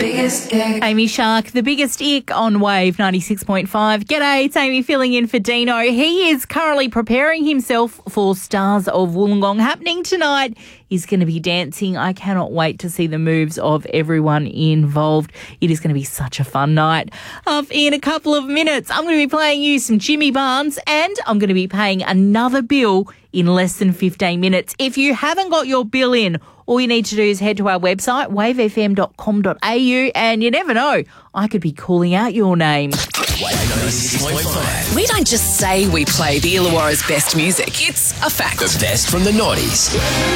biggest ick. Amy Shark, the biggest ick on Wave 96.5. G'day, it's Amy filling in for Dino. He is currently preparing himself for Stars of Wollongong happening tonight. He's going to be dancing. I cannot wait to see the moves of everyone involved. It is going to be such a fun night. In a couple of minutes, I'm going to be playing you some Jimmy Barnes and I'm going to be paying another bill in less than 15 minutes. If you haven't got your bill in, all you need to do is head to our website, wavefm.com.au, and you never know, I could be calling out your name. We don't just say we play the Illawarra's best music. It's a fact. The best from the noughties.